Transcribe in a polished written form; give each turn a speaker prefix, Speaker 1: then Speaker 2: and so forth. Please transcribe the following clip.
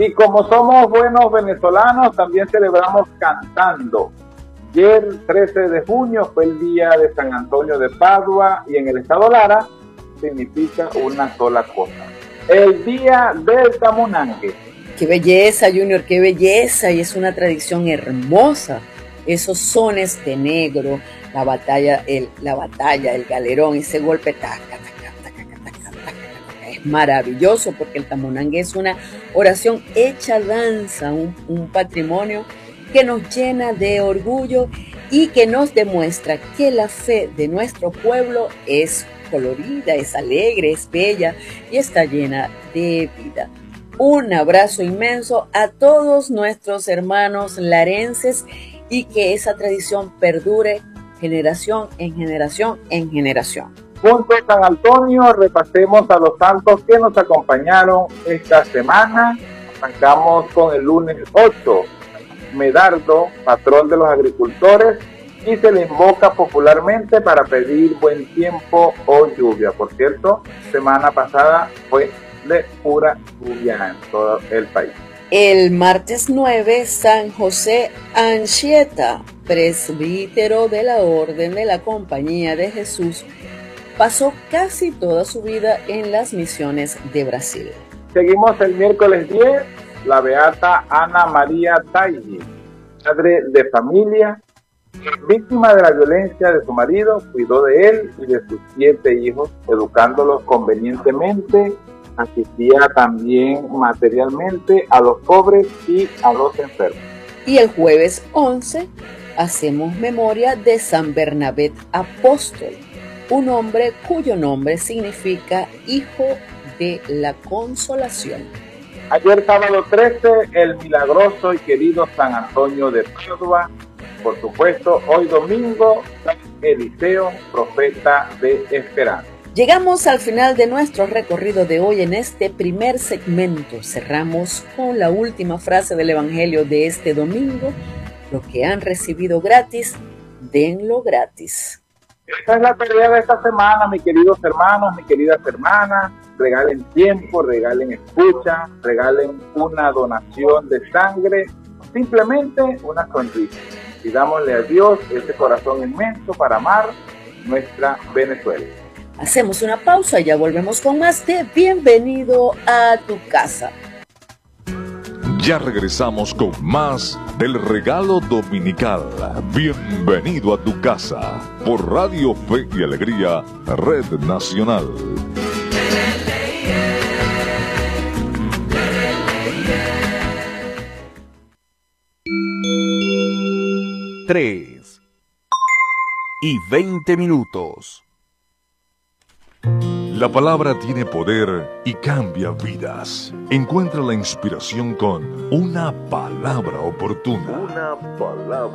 Speaker 1: Y como somos buenos venezolanos, también celebramos cantando. Ayer, 13 de junio, fue el día de San Antonio de Padua y en el estado Lara significa una sola cosa. El día del Tamunangue.
Speaker 2: Qué belleza, Junior, qué belleza, y es una tradición hermosa. Esos sones de negro, la batalla, el galerón, ese golpe, taca, taca, taca, taca, taca, taca, es maravilloso porque el Tamunangue es una oración hecha danza, un patrimonio que nos llena de orgullo y que nos demuestra que la fe de nuestro pueblo es colorida, es alegre, es bella y está llena de vida. Un abrazo inmenso a todos nuestros hermanos larenses y que esa tradición perdure generación en generación en generación.
Speaker 1: Junto a San Antonio, repasemos a los santos que nos acompañaron esta semana. Arrancamos con el lunes 8, Medardo, patrón de los agricultores, y se le invoca popularmente para pedir buen tiempo o lluvia. Por cierto, semana pasada fue de pura lluvia en todo el país.
Speaker 2: El martes 9, San José Anchieta, presbítero de la Orden de la Compañía de Jesús, pasó casi toda su vida en las misiones de Brasil.
Speaker 1: Seguimos el miércoles 10, la beata Ana María Taigi, madre de familia, víctima de la violencia de su marido, cuidó de él y de sus 7 hijos, educándolos convenientemente. Asistía también materialmente a los pobres y a los enfermos.
Speaker 2: Y el jueves 11 hacemos memoria de San Bernabé Apóstol, un hombre cuyo nombre significa hijo de la consolación.
Speaker 1: Ayer sábado 13, el milagroso y querido San Antonio de Padua. Por supuesto, hoy domingo, San Eliseo, profeta de esperanza.
Speaker 2: Llegamos al final de nuestro recorrido de hoy en este primer segmento. Cerramos con la última frase del Evangelio de este domingo. Lo que han recibido gratis, denlo gratis.
Speaker 1: Esta es la tarea de esta semana, mis queridos hermanos, mis queridas hermanas. Regalen tiempo, regalen escucha, regalen una donación de sangre, simplemente una sonrisa. Pidámosle a Dios ese corazón inmenso para amar nuestra Venezuela.
Speaker 2: Hacemos una pausa y ya volvemos con más de Bienvenido a tu casa.
Speaker 3: Ya regresamos con más del regalo dominical. Bienvenido a tu casa por Radio Fe y Alegría, Red Nacional. 3:20. La palabra tiene poder y cambia vidas. Encuentra la inspiración con una palabra oportuna.